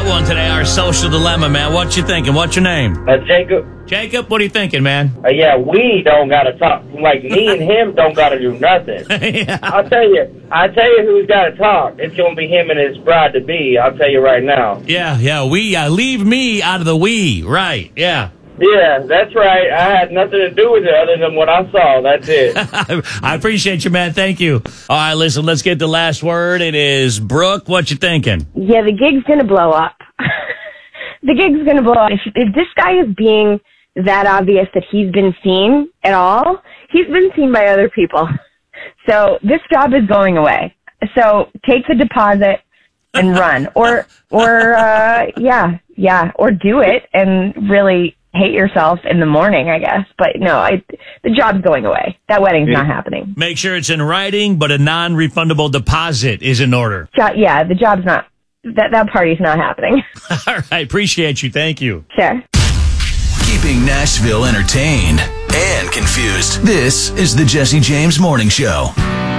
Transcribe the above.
one today, our social dilemma, man. What you thinking? What's your name? Jacob. Jacob, what are you thinking, man? Yeah, we don't gotta talk. Like me and him don't gotta do nothing. Yeah. I'll tell you who's gotta talk. It's gonna be him and his bride to be. I'll tell you right now. Yeah, we, leave me out of the we, right, yeah. Yeah, that's right. I had nothing to do with it other than what I saw. That's it. I appreciate you, man. Thank you. All right, listen, let's get the last word. It is Brooke. What you thinking? Yeah, the gig's going to blow up. The gig's going to blow up. If this guy is being that obvious that he's been seen at all, he's been seen by other people. So this job is going away. So take the deposit and run. Or do it and really hate yourself in the morning, I guess. But no, the job's going away. That wedding's not happening. Make sure it's in writing, but a non-refundable deposit is in order. Yeah, the job's not, that party's not happening. All right, appreciate you. Thank you. Sure. Keeping Nashville entertained and confused. This is the Jesse James Morning Show.